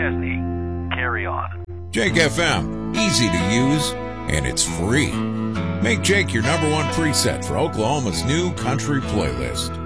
McChesney. Carry on. Jake FM, easy to use, and it's free. Make Jake your number one preset for Oklahoma's new country playlist.